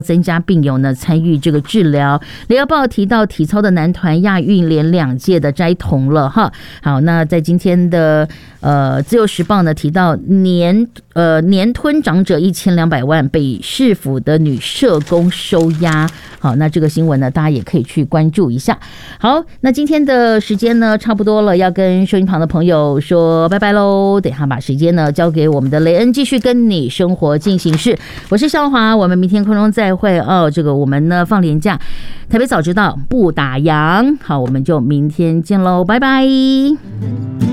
增加病友呢参与这个治疗。联合报提到体操的男团亚运连2届的摘铜了哈。好，那在今天的自由时报呢提到年吞长者1200万被市府的女社工收押。好，那这个新闻呢大家也可以去关注一下。好，那今天的时间呢差不多了，要跟收音旁的朋友说拜拜喽。等一下把时间呢交给我们的雷恩，继续跟你生活进行式。我是肖华，我们明天空中再会哦。这个我们呢放连假，台北早知道不打烊。好，我们就明天见喽，拜拜。